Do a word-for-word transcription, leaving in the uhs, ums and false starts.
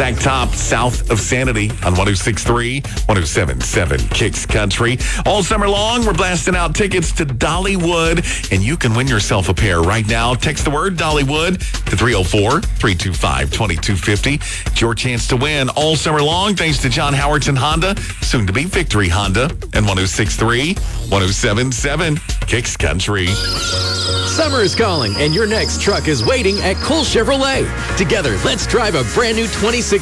Zach Top, south of Sanity on one oh six point three, one oh seven point seven Kicks Country. All summer long, we're blasting out tickets to Dollywood, and you can win yourself a pair right now. Text the word Dollywood to three oh four, three two five, two two five oh. It's your chance to win all summer long, thanks to John Howardson Honda, soon to be Victory Honda, and one oh six point three, one oh seven point seven Kicks Country. Summer is calling, and your next truck is waiting at Cole Chevrolet. Together, let's drive a brand new twenty-six